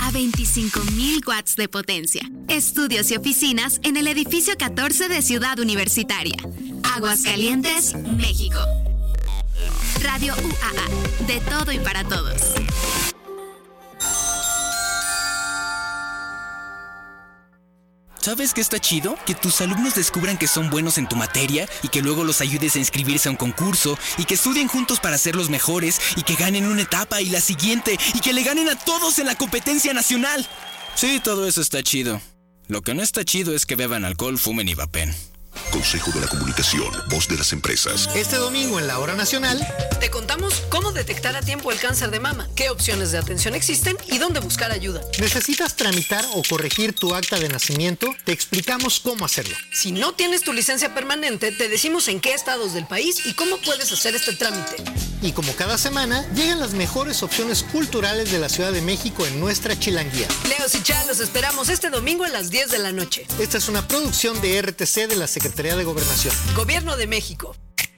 a 25,000 watts de potencia. Estudios y oficinas en el edificio 14 de Ciudad Universitaria. Aguascalientes, México. Radio UAA, de todo y para todos. ¿Sabes qué está chido? Que tus alumnos descubran que son buenos en tu materia y que luego los ayudes a inscribirse a un concurso y que estudien juntos para ser los mejores y que ganen una etapa y la siguiente y que le ganen a todos en la competencia nacional. Sí, todo eso está chido. Lo que no está chido es que beban alcohol, fumen y vapen. Consejo de la Comunicación, voz de las empresas. Este domingo en la Hora Nacional te contamos cómo detectar a tiempo el cáncer de mama, qué opciones de atención existen y dónde buscar ayuda. ¿Necesitas tramitar o corregir tu acta de nacimiento? Te explicamos cómo hacerlo. Si no tienes tu licencia permanente, te decimos en qué estados del país y cómo puedes hacer este trámite. Y como cada semana, llegan las mejores opciones culturales de la Ciudad de México en nuestra Chilanguía. Leos y Chá, los esperamos este domingo a las 10 de la noche. Esta es una producción de RTC de la Secretaría de Gobernación. Gobierno de México.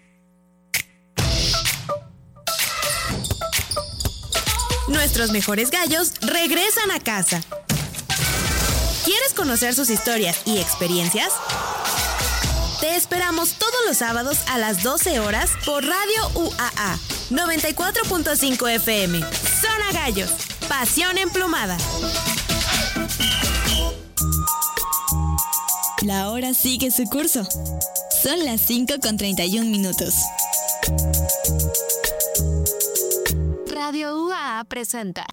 Nuestros mejores gallos regresan a casa. ¿Quieres conocer sus historias y experiencias? Te esperamos todos los sábados a las 12 horas por Radio UAA 94.5 FM. Zona Gallos, pasión emplumada. La hora sigue su curso. Son las 5:31. Radio UAA presenta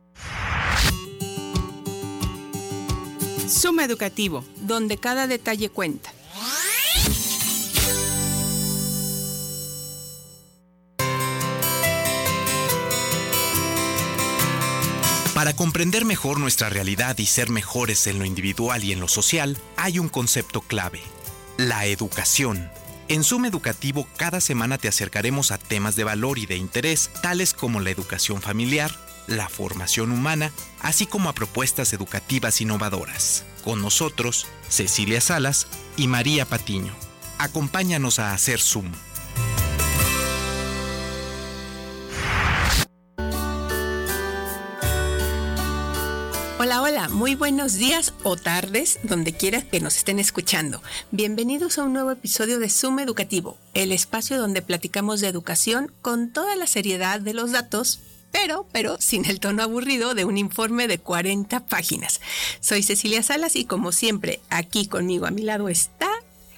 Suma Educativo, donde cada detalle cuenta. Para comprender mejor nuestra realidad y ser mejores en lo individual y en lo social, hay un concepto clave: la educación. En Suma Educativo, cada semana te acercaremos a temas de valor y de interés, tales como la educación familiar, la formación humana, así como a propuestas educativas innovadoras. Con nosotros, Cecilia Salas y María Patiño. Acompáñanos a hacer Zoom. Hola, hola, muy buenos días o tardes, donde quiera que nos estén escuchando. Bienvenidos a un nuevo episodio de Suma Educativo, el espacio donde platicamos de educación con toda la seriedad de los datos, pero sin el tono aburrido de un informe de 40 páginas. Soy Cecilia Salas y como siempre, aquí conmigo a mi lado está...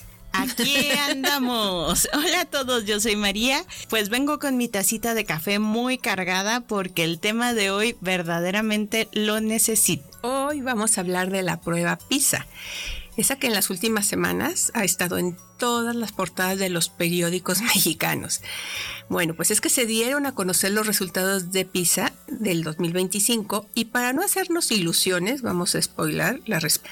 Aquí andamos. Hola a todos, yo soy María. Pues vengo con mi tacita de café muy cargada porque el tema de hoy verdaderamente lo necesito. Hoy vamos a hablar de la prueba PISA, esa que en las últimas semanas ha estado en todas las portadas de los periódicos mexicanos. Bueno, pues es que se dieron a conocer los resultados de PISA del 2025 y para no hacernos ilusiones, vamos a spoiler,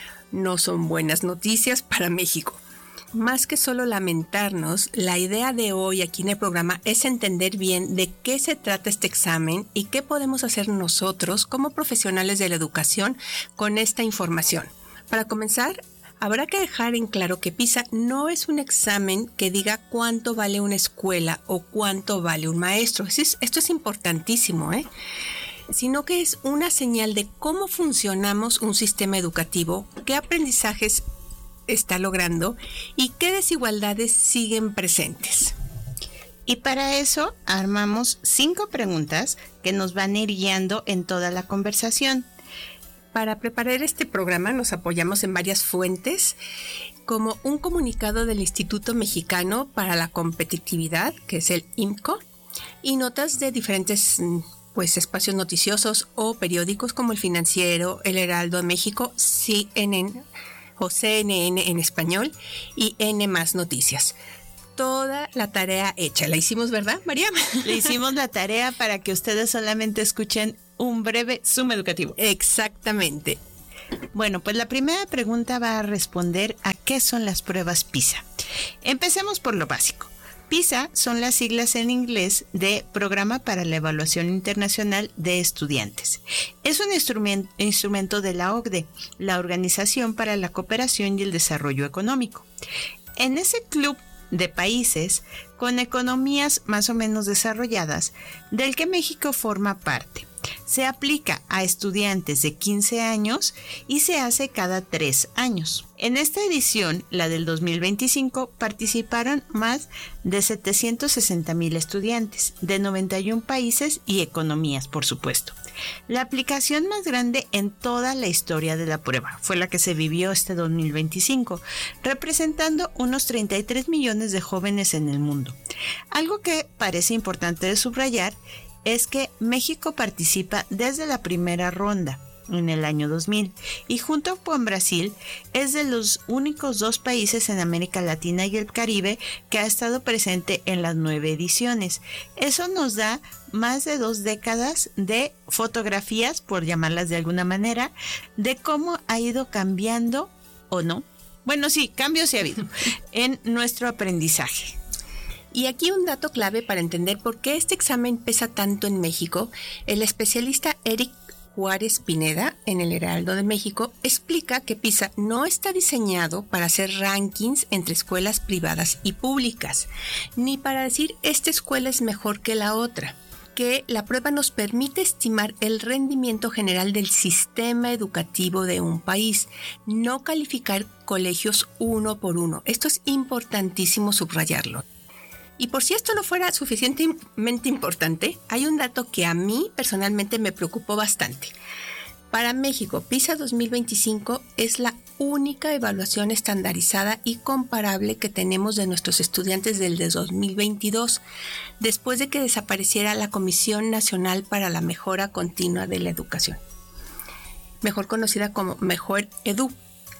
no son buenas noticias para México. Más que solo lamentarnos, la idea de hoy aquí en el programa es entender bien de qué se trata este examen y qué podemos hacer nosotros como profesionales de la educación con esta información. Para comenzar, habrá que dejar en claro que PISA no es un examen que diga cuánto vale una escuela o cuánto vale un maestro. Esto es importantísimo, sino que es una señal de cómo funcionamos un sistema educativo, qué aprendizajes está logrando y qué desigualdades siguen presentes. Y para eso armamos 5 preguntas que nos van a ir guiando en toda la conversación. Para preparar este programa nos apoyamos en varias fuentes, como un comunicado del Instituto Mexicano para la Competitividad, que es el IMCO, y notas de diferentes espacios noticiosos o periódicos como El Financiero, El Heraldo de México, CNN o CNN en español y N más Noticias. Toda la tarea hecha. La hicimos, ¿verdad, María? Le hicimos la tarea para que ustedes solamente escuchen un breve Zoom educativo. Exactamente. Bueno, pues la primera pregunta va a responder a qué son las pruebas PISA. Empecemos por lo básico. PISA son las siglas en inglés de Programa para la Evaluación Internacional de Estudiantes. Es un instrumento de la OCDE, la Organización para la Cooperación y el Desarrollo Económico. En ese club de países con economías más o menos desarrolladas, del que México forma parte. Se aplica a estudiantes de 15 años y se hace cada 3 años. En esta edición, la del 2025, participaron más de 760,000 estudiantes de 91 países y economías, por supuesto. La aplicación más grande en toda la historia de la prueba fue la que se vivió este 2025, representando unos 33 millones de jóvenes en el mundo. Algo que parece importante de subrayar es que México participa desde la primera ronda en el año 2000 y junto con Brasil es de los únicos 2 países en América Latina y el Caribe que ha estado presente en las 9 ediciones. Eso nos da más de 2 décadas de fotografías, por llamarlas de alguna manera, de cómo ha ido cambiando o no. Bueno, sí, cambios sí ha habido en nuestro aprendizaje. Y aquí un dato clave para entender por qué este examen pesa tanto en México. El especialista Eric Juárez Pineda, en el Heraldo de México, explica que PISA no está diseñado para hacer rankings entre escuelas privadas y públicas, ni para decir esta escuela es mejor que la otra, que la prueba nos permite estimar el rendimiento general del sistema educativo de un país, no calificar colegios uno por uno. Esto es importantísimo subrayarlo. Y por si esto no fuera suficientemente importante, hay un dato que a mí personalmente me preocupó bastante. Para México, PISA 2025 es la única evaluación estandarizada y comparable que tenemos de nuestros estudiantes del de 2022, después de que desapareciera la Comisión Nacional para la Mejora Continua de la Educación, mejor conocida como Mejor Edu.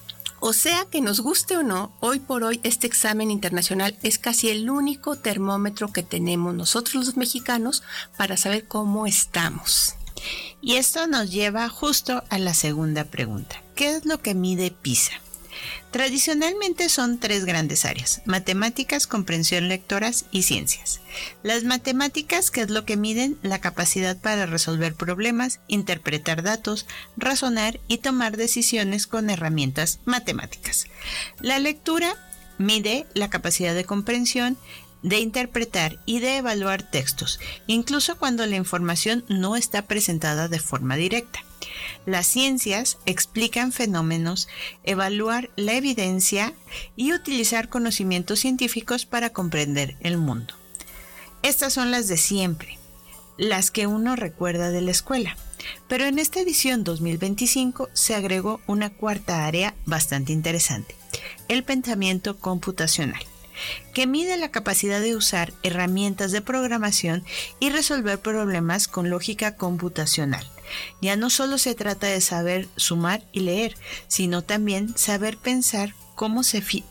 O sea que nos guste o no, hoy por hoy este examen internacional es casi el único termómetro que tenemos nosotros los mexicanos para saber cómo estamos. Y esto nos lleva justo a la segunda pregunta. ¿Qué es lo que mide PISA? Tradicionalmente son 3 grandes áreas: matemáticas, comprensión lectoras y ciencias. Las matemáticas, que es lo que miden la capacidad para resolver problemas, interpretar datos, razonar y tomar decisiones con herramientas matemáticas. La lectura mide la capacidad de comprensión, de interpretar y de evaluar textos, incluso cuando la información no está presentada de forma directa. Las ciencias explican fenómenos, evaluar la evidencia y utilizar conocimientos científicos para comprender el mundo. Estas son las de siempre, las que uno recuerda de la escuela. Pero en esta edición 2025 se agregó una cuarta área bastante interesante: el pensamiento computacional, que mide la capacidad de usar herramientas de programación y resolver problemas con lógica computacional. Ya no solo se trata de saber sumar y leer, sino también saber pensar cómo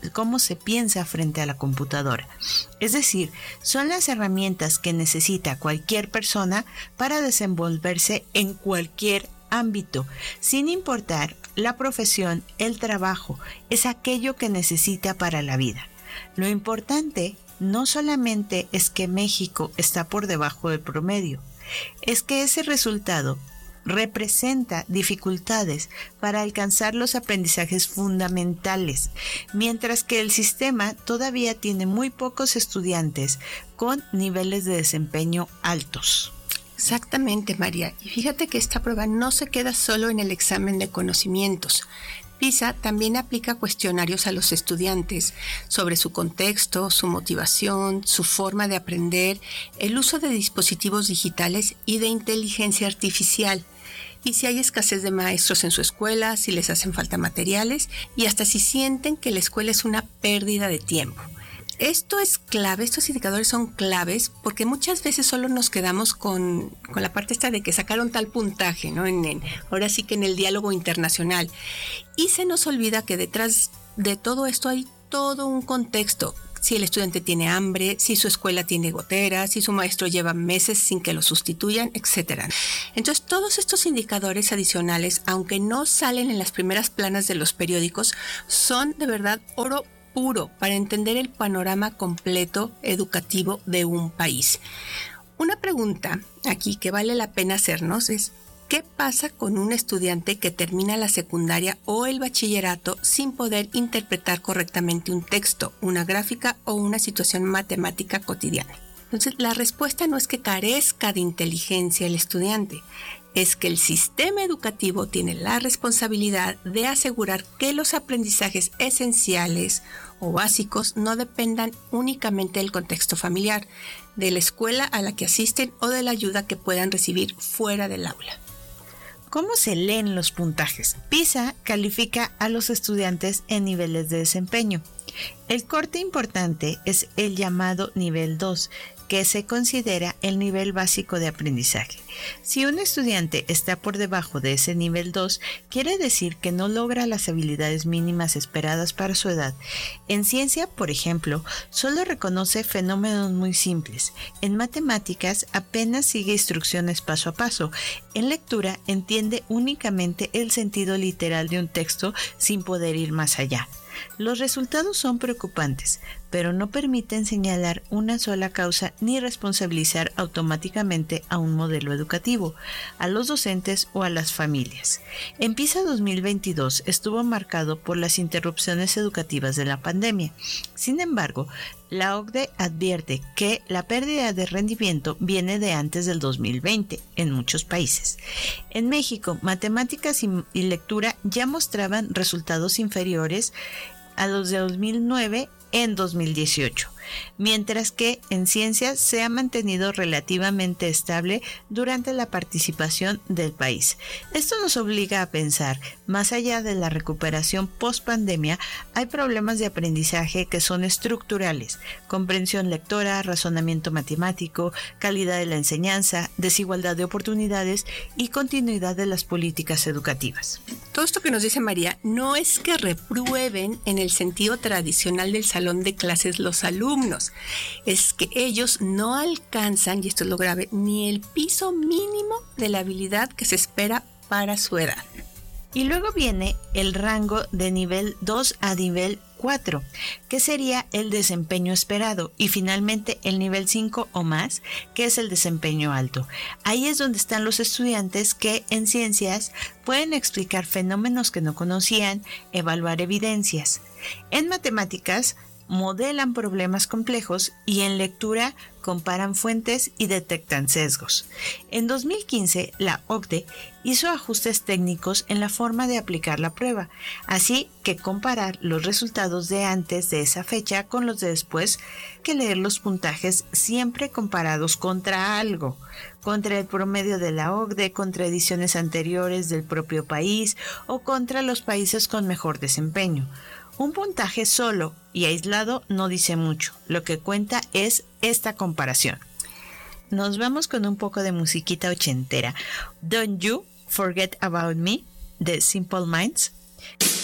se piensa frente a la computadora. Es decir, son las herramientas que necesita cualquier persona para desenvolverse en cualquier ámbito, sin importar la profesión, el trabajo, es aquello que necesita para la vida. Lo importante no solamente es que México está por debajo del promedio, es que ese resultado representa dificultades para alcanzar los aprendizajes fundamentales, mientras que el sistema todavía tiene muy pocos estudiantes con niveles de desempeño altos. Exactamente, María. Y fíjate que esta prueba no se queda solo en el examen de conocimientos. PISA también aplica cuestionarios a los estudiantes sobre su contexto, su motivación, su forma de aprender, el uso de dispositivos digitales y de inteligencia artificial. Y si hay escasez de maestros en su escuela, si les hacen falta materiales y hasta si sienten que la escuela es una pérdida de tiempo. Esto es clave, estos indicadores son claves porque muchas veces solo nos quedamos con la parte esta de que sacaron tal puntaje, ¿no? Ahora sí que en el diálogo internacional. Y se nos olvida que detrás de todo esto hay todo un contexto. Si el estudiante tiene hambre, si su escuela tiene goteras, si su maestro lleva meses sin que lo sustituyan, etc. Entonces, todos estos indicadores adicionales, aunque no salen en las primeras planas de los periódicos, son de verdad oro puro para entender el panorama completo educativo de un país. Una pregunta aquí que vale la pena hacernos es: ¿qué pasa con un estudiante que termina la secundaria o el bachillerato sin poder interpretar correctamente un texto, una gráfica o una situación matemática cotidiana? Entonces, la respuesta no es que carezca de inteligencia el estudiante, es que el sistema educativo tiene la responsabilidad de asegurar que los aprendizajes esenciales o básicos no dependan únicamente del contexto familiar, de la escuela a la que asisten o de la ayuda que puedan recibir fuera del aula. ¿Cómo se leen los puntajes? PISA califica a los estudiantes en niveles de desempeño. El corte importante es el llamado nivel 2, que se considera el nivel básico de aprendizaje. Si un estudiante está por debajo de ese nivel 2, quiere decir que no logra las habilidades mínimas esperadas para su edad. En ciencia, por ejemplo, solo reconoce fenómenos muy simples. En matemáticas, apenas sigue instrucciones paso a paso. En lectura, entiende únicamente el sentido literal de un texto sin poder ir más allá. Los resultados son preocupantes, pero no permiten señalar una sola causa ni responsabilizar automáticamente a un modelo educativo, a los docentes o a las familias. En PISA 2022 estuvo marcado por las interrupciones educativas de la pandemia. Sin embargo, la OCDE advierte que la pérdida de rendimiento viene de antes del 2020 en muchos países. En México, matemáticas y lectura ya mostraban resultados inferiores a los de 2009 en 2018, mientras que en ciencias se ha mantenido relativamente estable durante la participación del país. Esto nos obliga a pensar, más allá de la recuperación post-pandemia, hay problemas de aprendizaje que son estructurales: comprensión lectora, razonamiento matemático, calidad de la enseñanza, desigualdad de oportunidades y continuidad de las políticas educativas. Todo esto que nos dice María no es que reprueben en el sentido tradicional del salón de clases los alumnos, es que ellos no alcanzan, y esto es lo grave, ni el piso mínimo de la habilidad que se espera para su edad. Y luego viene el rango de nivel 2 a nivel 4, que sería el desempeño esperado, y finalmente el nivel 5 o más, que es el desempeño alto. Ahí es donde están los estudiantes que en ciencias pueden explicar fenómenos que no conocían, evaluar evidencias. En matemáticas modelan problemas complejos y en lectura comparan fuentes y detectan sesgos. En 2015, la OCDE hizo ajustes técnicos en la forma de aplicar la prueba, así que comparar los resultados de antes de esa fecha con los de después, que leer los puntajes siempre comparados contra algo, contra el promedio de la OCDE, contra ediciones anteriores del propio país o contra los países con mejor desempeño. Un puntaje solo y aislado no dice mucho, lo que cuenta es esta comparación. Nos vamos con un poco de musiquita ochentera. Don't You Forget About Me, de Simple Minds.